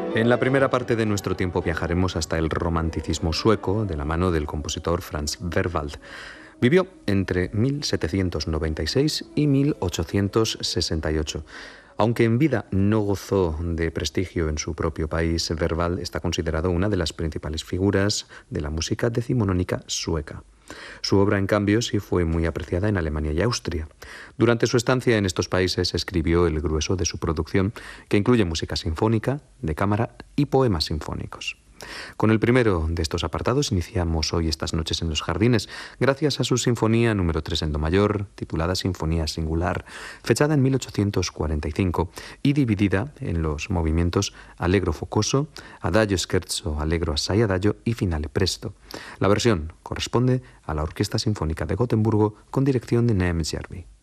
En la primera parte de nuestro tiempo viajaremos hasta el romanticismo sueco de la mano del compositor Franz Werwald. Vivió entre 1796 y 1868. Aunque en vida no gozó de prestigio en su propio país, Werwald está considerado una de las principales figuras de la música decimonónica sueca. Su obra, en cambio, sí fue muy apreciada en Alemania y Austria. Durante su estancia en estos países escribió el grueso de su producción, que incluye música sinfónica, de cámara y poemas sinfónicos. Con el primero de estos apartados iniciamos hoy estas noches en los jardines, gracias a su sinfonía número 3 en do mayor, titulada Sinfonía Singular, fechada en 1845 y dividida en los movimientos Allegro focoso, Adagio scherzo, Allegro assai adagio y Finale presto. La versión corresponde a la Orquesta Sinfónica de Gotemburgo con dirección de Nemes Järvi.